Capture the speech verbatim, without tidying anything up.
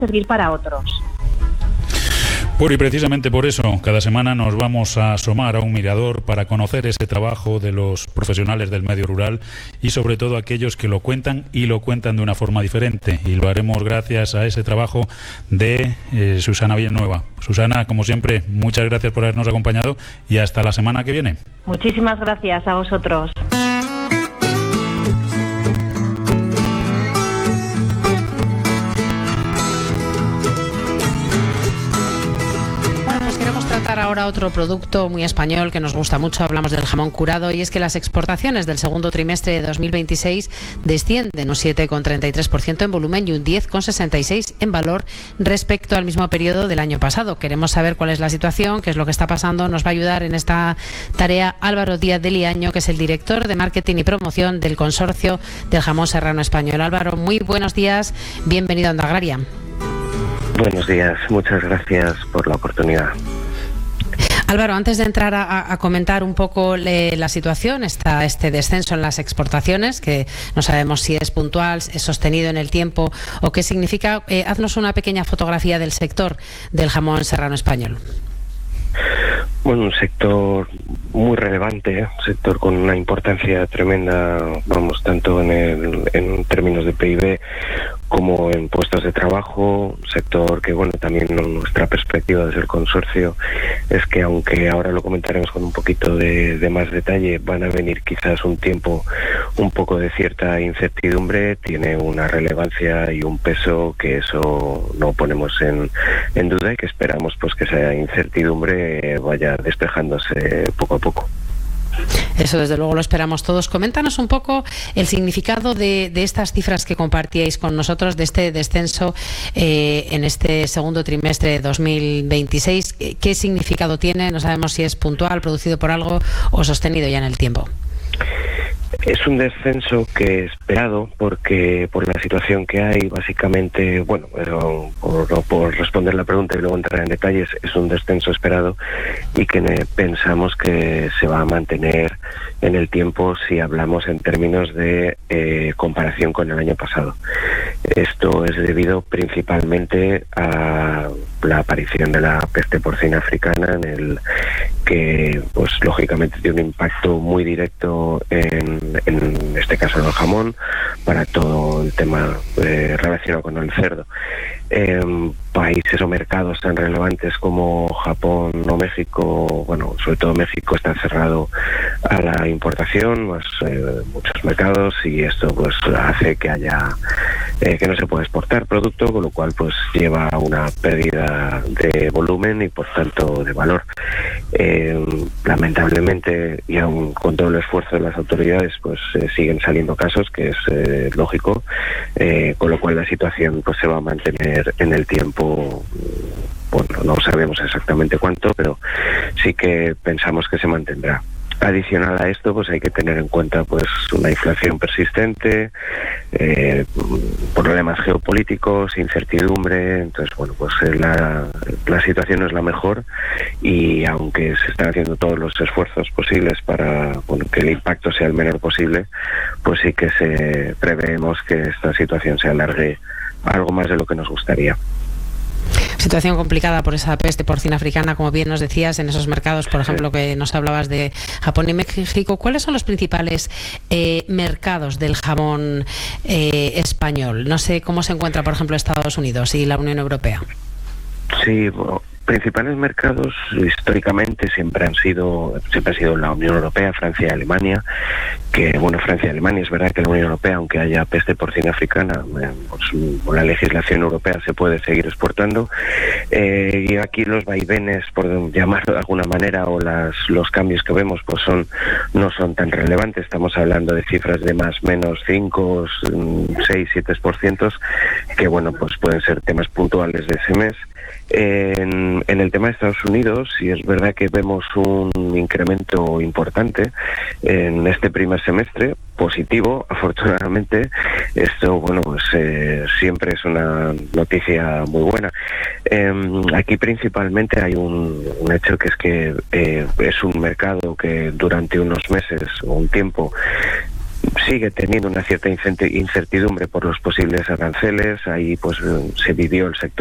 servir para otros. Bueno, y precisamente por eso, cada semana nos vamos a asomar a un mirador para conocer ese trabajo de los profesionales del medio rural y sobre todo aquellos que lo cuentan y lo cuentan de una forma diferente. Y lo haremos gracias a ese trabajo de eh, Susana Villanueva. Susana, como siempre, muchas gracias por habernos acompañado y hasta la semana que viene. Muchísimas gracias a vosotros. Ahora otro producto muy español que nos gusta mucho, hablamos del jamón curado, y es que las exportaciones del segundo trimestre de dos mil veintiséis descienden un siete coma treinta y tres por ciento en volumen y un diez coma sesenta y seis por ciento en valor respecto al mismo periodo del año pasado. Queremos saber cuál es la situación, qué es lo que está pasando. Nos va a ayudar en esta tarea Álvaro Díaz de Liaño, que es el director de marketing y promoción del consorcio del jamón serrano español. Álvaro, muy buenos días, bienvenido a Onda Agraria. Buenos días, muchas gracias por la oportunidad. Álvaro, antes de entrar a, a comentar un poco le, la situación, está este descenso en las exportaciones, que no sabemos si es puntual, es sostenido en el tiempo o qué significa, eh, haznos una pequeña fotografía del sector del jamón serrano español. Bueno, un sector muy relevante, un sector con una importancia tremenda, vamos, tanto en, el, en términos de P I B como en puestos de trabajo, un sector que, bueno, también nuestra perspectiva desde el consorcio es que, aunque ahora lo comentaremos con un poquito de, de más detalle, van a venir quizás un tiempo un poco de cierta incertidumbre, tiene una relevancia y un peso que eso no ponemos en, en duda y que esperamos pues que esa incertidumbre vaya despejándose poco a poco. Eso desde luego lo esperamos todos. Coméntanos un poco el significado de, de estas cifras que compartíais con nosotros, de este descenso eh, en este segundo trimestre de dos mil veintiséis. ¿Qué significado tiene? No sabemos si es puntual, producido por algo o sostenido ya en el tiempo. Es un descenso que esperado porque por la situación que hay, básicamente, bueno, pero por, por responder la pregunta y luego entrar en detalles, es un descenso esperado y que pensamos que se va a mantener en el tiempo si hablamos en términos de eh, comparación con el año pasado. Esto es debido principalmente a la aparición de la peste porcina africana, en el que, pues lógicamente, tiene un impacto muy directo en, en este caso en el jamón, para todo el tema eh, relacionado con el cerdo. En países o mercados tan relevantes como Japón o México, bueno, sobre todo México, está cerrado a la importación, más eh, muchos mercados, y esto pues hace que haya eh, que no se pueda exportar producto, con lo cual pues lleva a una pérdida de volumen y por tanto de valor. Eh, lamentablemente, y aún con todo el esfuerzo de las autoridades, pues eh, siguen saliendo casos, que es eh, lógico, eh, con lo cual la situación pues se va a mantener en el tiempo. Bueno, no sabemos exactamente cuánto, pero sí que pensamos que se mantendrá. Adicional a esto, pues hay que tener en cuenta pues una inflación persistente, eh, problemas geopolíticos, incertidumbre. Entonces, bueno, pues la, la situación no es la mejor, y aunque se están haciendo todos los esfuerzos posibles para, bueno, que el impacto sea el menor posible, pues sí que se preveemos que esta situación se alargue algo más de lo que nos gustaría. Situación complicada por esa peste porcina africana, como bien nos decías, en esos mercados, por ejemplo, que nos hablabas de Japón y México. ¿Cuáles son los principales eh, mercados del jamón eh, español? No sé cómo se encuentra, por ejemplo, Estados Unidos y la Unión Europea. Sí, bueno, principales mercados históricamente siempre han sido siempre ha sido la Unión Europea, Francia y Alemania, que bueno, Francia y Alemania, es verdad que la Unión Europea, aunque haya peste porcina africana, eh, pues, por la legislación europea se puede seguir exportando, eh, y aquí los vaivenes, por llamarlo de alguna manera, o las los cambios que vemos pues son no son tan relevantes. Estamos hablando de cifras de más menos cinco, seis, siete por ciento, que bueno, pues pueden ser temas puntuales de ese mes. En, en el tema de Estados Unidos, sí es verdad que vemos un incremento importante en este primer semestre, positivo, afortunadamente. Esto, bueno, pues eh, siempre es una noticia muy buena. Eh, aquí principalmente hay un, un hecho, que es que eh, es un mercado que durante unos meses o un tiempo sigue teniendo una cierta incertidumbre por los posibles aranceles. Ahí pues se vivió el sector